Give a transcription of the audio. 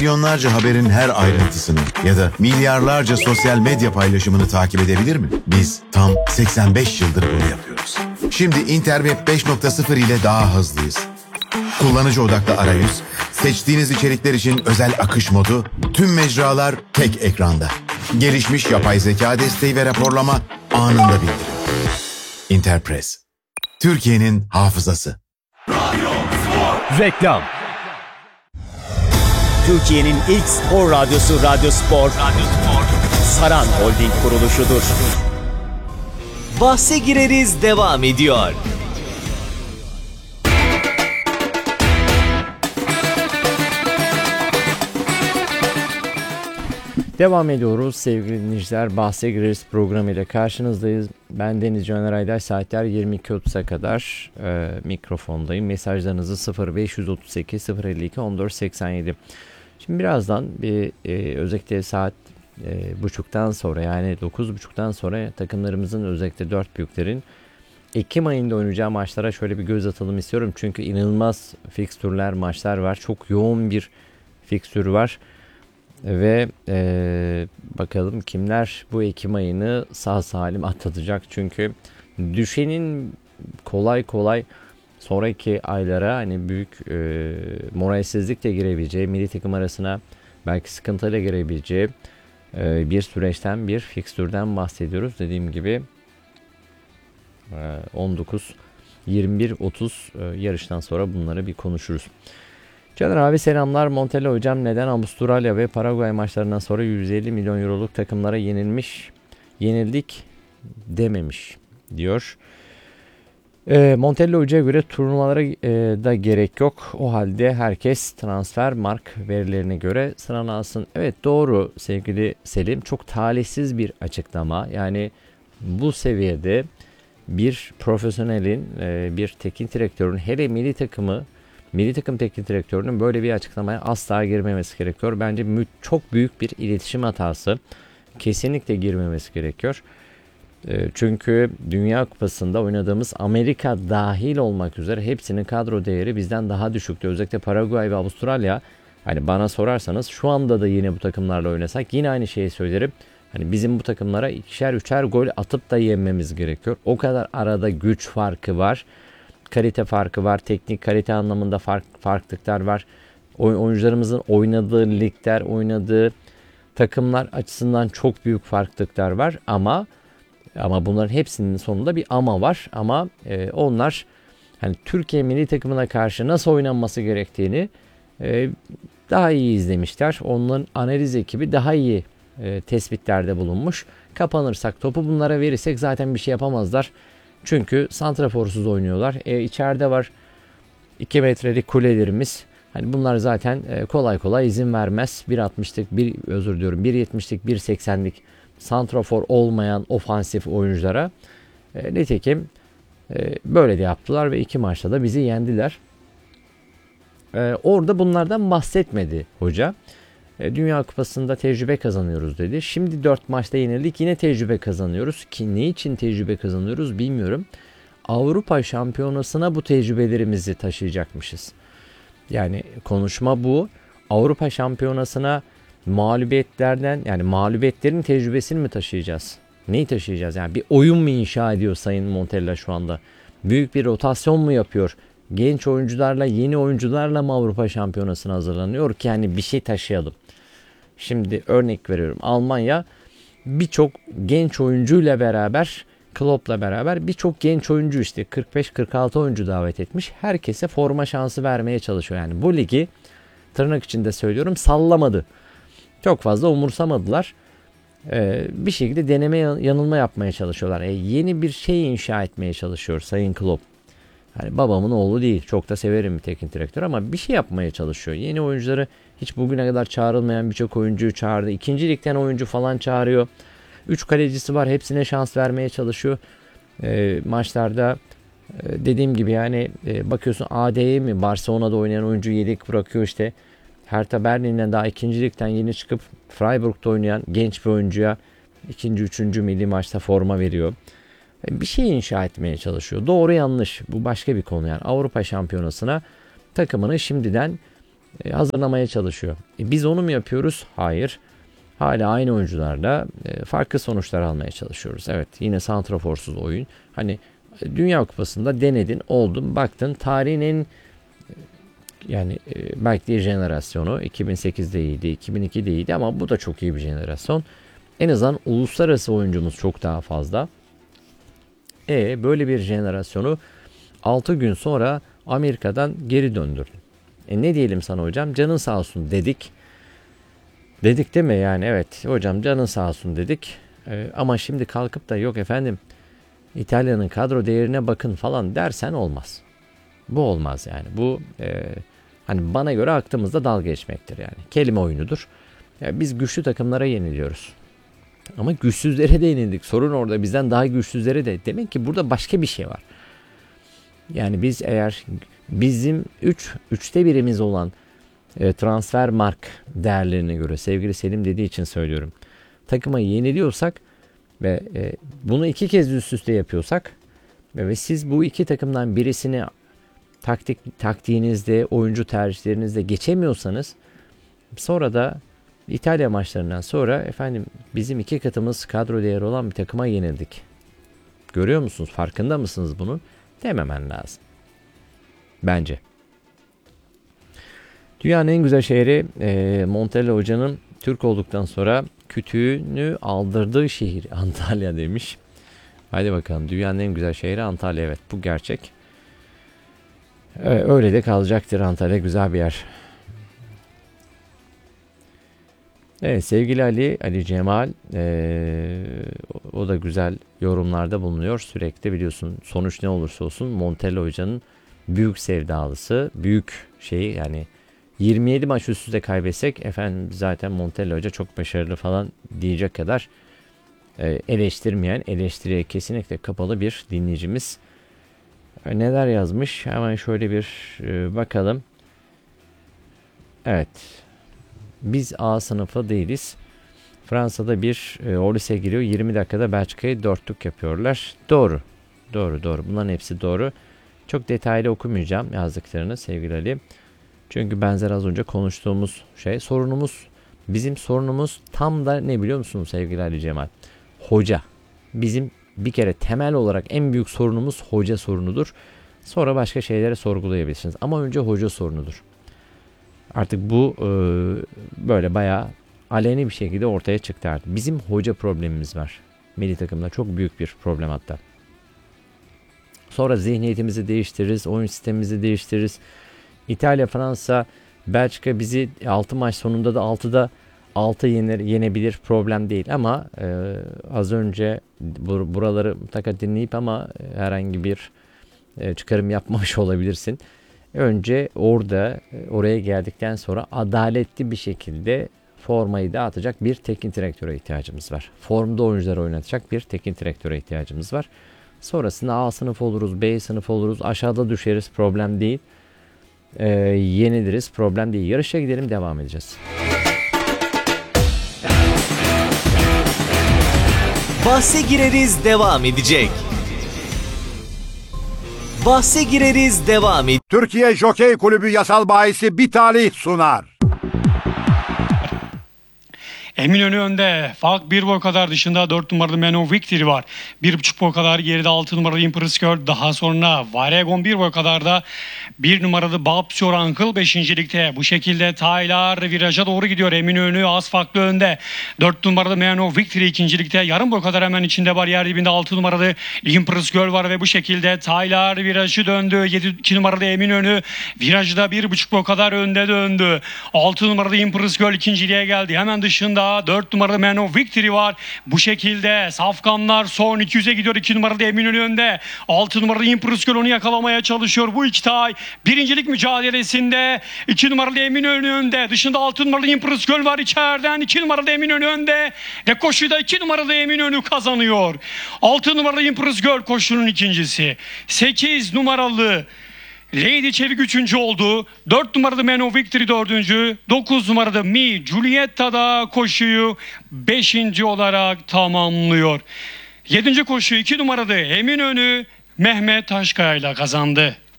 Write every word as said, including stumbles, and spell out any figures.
Milyonlarca haberin her ayrıntısını ya da milyarlarca sosyal medya paylaşımını takip edebilir mi? Biz tam seksen beş yıldır bunu yapıyoruz. Şimdi Interweb beş nokta sıfır ile daha hızlıyız. Kullanıcı odaklı arayüz, seçtiğiniz içerikler için özel akış modu, tüm mecralar tek ekranda. Gelişmiş yapay zeka desteği ve raporlama anında bildirim. Interpress, Türkiye'nin hafızası. Reklam. Türkiye'nin ilk spor radyosu Radyo Spor, Radyo Spor, Saran Holding kuruluşudur. Bahse gireriz devam ediyor. Devam ediyoruz sevgili dinleyiciler. Bahse gireriz programıyla karşınızdayız. Ben Deniz Caner Aydaş. Saatler yirmi iki otuz'a kadar e, mikrofondayım. Mesajlarınızı sıfır beş yüz otuz sekiz sıfır elli iki on dört seksen yedi. Şimdi birazdan bir e, özellikle saat e, buçuktan sonra, yani dokuz buçuktan sonra takımlarımızın, özellikle dört büyüklerin Ekim ayında oynayacağı maçlara şöyle bir göz atalım istiyorum. Çünkü inanılmaz fikstürler, maçlar var. Çok yoğun bir fikstür var. Ve e, bakalım kimler bu Ekim ayını sağ salim atlatacak. Çünkü düşenin kolay kolay sonraki aylara hani büyük e, moralsizlikle girebileceği, milli takım arasına belki sıkıntıyla girebileceği e, bir süreçten, bir fikstürden bahsediyoruz. Dediğim gibi e, on dokuz yirmi bir otuz e, yarıştan sonra bunları bir konuşuruz. Caner abi selamlar. Montella hocam neden Avustralya ve Paraguay maçlarından sonra yüz elli milyon euroluk takımlara yenilmiş, yenildik dememiş diyor. E, Montella hocaya göre turnuvalara e, da gerek yok. O halde herkes transfer mark verilerine göre sıralansın. Evet, doğru sevgili Selim. Çok talihsiz bir açıklama. Yani bu seviyede bir profesyonelin, e, bir teknik direktörün, hele milli takımı Milli takım teknik direktörünün böyle bir açıklamaya asla girmemesi gerekiyor. Bence çok büyük bir iletişim hatası. Kesinlikle girmemesi gerekiyor. Çünkü Dünya Kupası'nda oynadığımız Amerika dahil olmak üzere hepsinin kadro değeri bizden daha düşüktü. Özellikle Paraguay ve Avustralya. Hani bana sorarsanız şu anda da yine bu takımlarla oynasak yine aynı şeyi söylerim. Hani bizim bu takımlara ikişer üçer gol atıp da yenmemiz gerekiyor. O kadar arada güç farkı var. Kalite farkı var. Teknik kalite anlamında fark, farklılıklar var. Oy, oyuncularımızın oynadığı ligler, oynadığı takımlar açısından çok büyük farklılıklar var. Ama ama bunların hepsinin sonunda bir ama var. Ama e, onlar hani Türkiye milli takımına karşı nasıl oynanması gerektiğini e, daha iyi izlemişler. Onların analiz ekibi daha iyi e, tespitlerde bulunmuş. Kapanırsak, topu bunlara verirsek zaten bir şey yapamazlar. Çünkü santraforsuz oynuyorlar. E, içeride var iki metrelik kulelerimiz. Hani bunlar zaten e, kolay kolay izin vermez. bir altmışlık, bir özür diliyorum, bir yetmişlik, bir seksenlik santrafor olmayan ofansif oyunculara. E, nitekim e, böyle de yaptılar ve iki maçta da bizi yendiler. E, orada bunlardan bahsetmedi hoca. Dünya Kupası'nda tecrübe kazanıyoruz dedi. Şimdi dört maçta yenildik, yine tecrübe kazanıyoruz. Ki ne için tecrübe kazanıyoruz bilmiyorum. Avrupa Şampiyonası'na bu tecrübelerimizi taşıyacakmışız. Yani konuşma bu. Avrupa Şampiyonası'na mağlubiyetlerden, yani mağlubiyetlerin tecrübesini mi taşıyacağız? Neyi taşıyacağız? Yani bir oyun mu inşa ediyor Sayın Montella şu anda? Büyük bir rotasyon mu yapıyor? Genç oyuncularla, yeni oyuncularla mı Avrupa Şampiyonası'na hazırlanıyor ki yani bir şey taşıyalım? Şimdi örnek veriyorum. Almanya birçok genç oyuncuyla beraber, Klopp'la beraber birçok genç oyuncu, işte kırk beş kırk altı oyuncu davet etmiş. Herkese forma şansı vermeye çalışıyor. Yani bu ligi tırnak içinde söylüyorum sallamadı. Çok fazla umursamadılar. Ee, bir şekilde deneme yanılma yapmaya çalışıyorlar. E, yeni bir şey inşa etmeye çalışıyor Sayın Klopp. Hani babamın oğlu değil. Çok da severim bir teknik direktör ama bir şey yapmaya çalışıyor. Yeni oyuncuları, hiç bugüne kadar çağrılmayan birçok oyuncuyu çağırdı. İkinci ligden oyuncu falan çağırıyor. Üç kalecisi var. Hepsine şans vermeye çalışıyor. E, maçlarda e, dediğim gibi yani e, bakıyorsun A D'ye mi, Barcelona'da oynayan oyuncu yedek bırakıyor işte. Hertha Berlin'den daha ikinci ligden yeni çıkıp Freiburg'da oynayan genç bir oyuncuya ikinci, üçüncü milli maçta forma veriyor. Bir şey inşa etmeye çalışıyor. Doğru yanlış bu başka bir konu yani. Avrupa Şampiyonası'na takımını şimdiden e, hazırlamaya çalışıyor. E, biz onu mu yapıyoruz? Hayır. Hala aynı oyuncularla e, farklı sonuçlar almaya çalışıyoruz. Evet, yine santraforsuz oyun. Hani e, Dünya Kupası'nda denedin, oldun, baktın tarihin en yani e, belki de jenerasyonu iki bin sekizde iyiydi, iki bin ikide iyiydi ama bu da çok iyi bir jenerasyon. En azından uluslararası oyuncumuz çok daha fazla. E böyle bir jenerasyonu altı gün sonra Amerika'dan geri döndürdün. E ne diyelim sana hocam? Canın sağ olsun dedik. Dedik değil mi? Yani evet hocam canın sağ olsun dedik. E, ama şimdi kalkıp da yok efendim İtalya'nın kadro değerine bakın falan dersen olmaz. Bu olmaz yani. Bu e, hani bana göre aklımızda dalga geçmektir yani. Kelime oyunudur. Yani biz güçlü takımlara yeniliyoruz. Ama güçsüzlere de yenildik. Sorun orada, bizden daha güçsüzlere de. Demek ki burada başka bir şey var. Yani biz eğer bizim üç üçte birimiz olan e, transfer mark değerlerine göre, sevgili Selim dediği için söylüyorum, takıma yeniliyorsak ve e, bunu iki kez üst üste yapıyorsak ve, ve siz bu iki takımdan birisini taktik taktiğinizde, oyuncu tercihlerinizde geçemiyorsanız, sonra da İtalya maçlarından sonra efendim bizim iki katımız kadro değeri olan bir takıma yenildik. Görüyor musunuz? Farkında mısınız bunun? Dememen lazım. Bence. Dünyanın en güzel şehri e, Montella Hoca'nın Türk olduktan sonra kütüğünü aldırdığı şehir Antalya demiş. Hadi bakalım, dünyanın en güzel şehri Antalya, evet bu gerçek. E, öyle de kalacaktır, Antalya güzel bir yer. Evet sevgili Ali, Ali Cemal ee, o da güzel yorumlarda bulunuyor. Sürekli biliyorsun sonuç ne olursa olsun Montella Hoca'nın büyük sevdalısı, büyük şeyi yani yirmi yedi maç üst üste kaybetsek efendim zaten Montella Hoca çok başarılı falan diyecek kadar e, eleştirmeyen, eleştiriye kesinlikle kapalı bir dinleyicimiz. E, neler yazmış? Hemen şöyle bir e, bakalım. Evet. Biz A sınıfı değiliz. Fransa'da bir e, Olise giriyor. yirmi dakikada Belçika'yı dörtlük yapıyorlar. Doğru. Doğru doğru. Bunların hepsi doğru. Çok detaylı okumayacağım yazdıklarını sevgili Ali. Çünkü benzer az önce konuştuğumuz şey. Sorunumuz, bizim sorunumuz tam da ne biliyor musunuz sevgili Ali Cemal? Hoca. Bizim bir kere temel olarak en büyük sorunumuz hoca sorunudur. Sonra başka şeylere sorgulayabilirsiniz. Ama önce hoca sorunudur. Artık bu e, böyle bayağı aleni bir şekilde ortaya çıktı artık. Bizim hoca problemimiz var. Milli takımda çok büyük bir problem hatta. Sonra zihniyetimizi değiştiririz, oyun sistemimizi değiştiririz. İtalya, Fransa, Belçika bizi altı maç sonunda da altıda altı yenir, yenebilir, problem değil. Ama e, az önce bur- buraları mutlaka dinleyip ama herhangi bir e, çıkarım yapmamış olabilirsin. Önce orada oraya geldikten sonra adaletli bir şekilde formayı dağıtacak bir teknik direktöre ihtiyacımız var. Formda oyuncuları oynatacak bir teknik direktöre ihtiyacımız var. Sonrasında A sınıf oluruz, B sınıf oluruz, aşağıda düşeriz, problem değil. Ee, yeniliriz, problem değil. Yarışa gidelim, devam edeceğiz. Bahse gireriz devam edecek. Bahse gireriz devam edecek. Türkiye Jokey Kulübü yasal bahisi bir talih sunar. Eminönü önde. Fark bir boy kadar, dışında dört numaralı Meno Victory var. bir buçuk boy kadar geride altı numaralı Empress Girl. Daha sonra Varegon bir boy kadar da bir numaralı Babs Your Uncle beşincilikte. Bu şekilde Taylar viraja doğru gidiyor. Eminönü az farklı önde. dört numaralı Meno Victory ikincilikte. Yarım boy kadar hemen içinde bariyer dibinde altı numaralı Empress Girl var ve bu şekilde Taylar virajı döndü. iki numaralı Eminönü virajda bir buçuk boy kadar önde döndü. altı numaralı Empress Girl ikinciliğe geldi. Hemen dışında dört numaralı Man of Victory var. Bu şekilde safkanlar son iki yüze gidiyor. iki numaralı Eminönü önde. altı numaralı Empress Girl onu yakalamaya çalışıyor. Bu iki tay birincilik mücadelesinde. iki numaralı Eminönü önde. Dışında altı numaralı Empress Girl var içeriden. iki numaralı Eminönü önde. Ve koşuyu da iki numaralı Eminönü kazanıyor. altı numaralı Empress Girl koşunun ikincisi. sekiz numaralı Lady Çevik üçüncü oldu. dört numaralı Man of Victory dördüncü. dokuz numaralı Mi Giulietta da koşuyu beşinci olarak tamamlıyor. yedinci koşu iki numaralı Eminönü Mehmet Taşkaya ile kazandı.